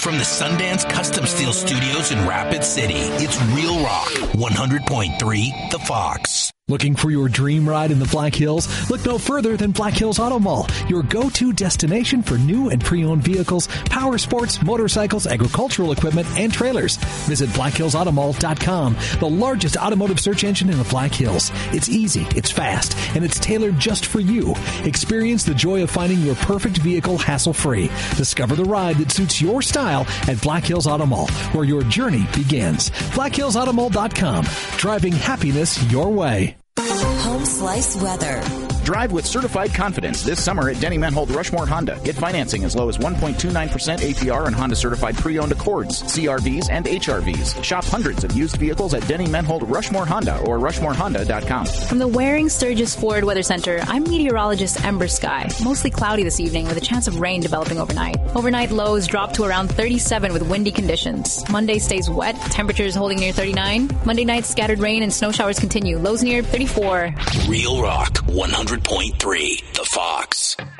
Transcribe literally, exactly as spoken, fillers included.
From the Sundance Custom Steel Studios in Rapid City, it's Real Rock, one hundred point three The Fox. Looking for your dream ride in the Black Hills? Look no further than Black Hills Auto Mall, your go-to destination for new and pre-owned vehicles, power sports, motorcycles, agricultural equipment, and trailers. Visit black hills auto mall dot com, the largest automotive search engine in the Black Hills. It's easy, it's fast, and it's tailored just for you. Experience the joy of finding your perfect vehicle hassle-free. Discover the ride that suits your style at Black Hills Auto Mall, where your journey begins. black hills auto mall dot com, driving happiness your way. Home Slice weather. Drive with certified confidence this summer at Denny Menhold Rushmore Honda. Get financing as low as one point two nine percent A P R on Honda certified pre-owned Accords, C R Vs, and H R Vs. Shop hundreds of used vehicles at Denny Menhold Rushmore Honda or rushmore honda dot com. From the Waring Sturgis Ford Weather Center, I'm meteorologist Ember Sky. Mostly cloudy this evening with a chance of rain developing overnight. Overnight lows drop to around thirty-seven with windy conditions. Monday stays wet, temperatures holding near thirty-nine. Monday night, scattered rain and snow showers continue. Lows near thirty-four. Real Rock, one hundred point three The Fox.